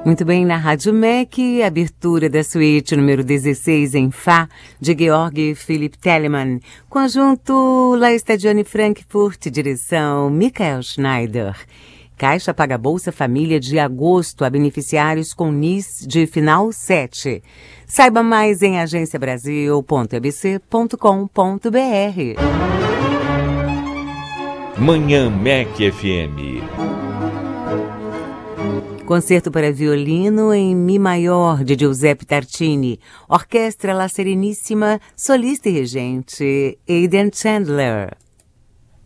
Muito bem, na Rádio MEC, abertura da suíte número 16 em Fá, de Georg Philipp Telemann, conjunto La Stagione Frankfurt, direção Michael Schneider. Caixa paga Bolsa Família de agosto a beneficiários com NIS de final 7. Saiba mais em agenciabrasil.abc.com.br. Manhã MEC FM. Concerto para violino em Mi maior, de Giuseppe Tartini. Orquestra La Sereníssima, solista e regente, Aidan Chandler.